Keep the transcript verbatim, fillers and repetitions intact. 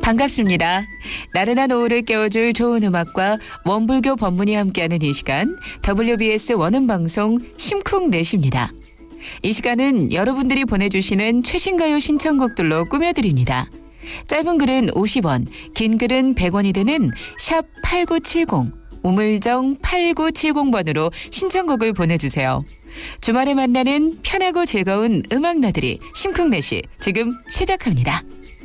반갑습니다. 나른한 오후를 깨워줄 좋은 음악과 원불교 법문이 함께하는 이 시간 더블유비에스 원음방송 심쿵넷입니다. 이 시간은 여러분들이 보내주시는 최신가요 신청곡들로 꾸며드립니다. 짧은 글은 오십 원, 긴 글은 백 원이 되는 샵 팔구칠공, 우물정 팔구칠공 번으로 신청곡을 보내주세요. 주말에 만나는 편하고 즐거운 음악 나들이 심쿵넷이 지금 시작합니다.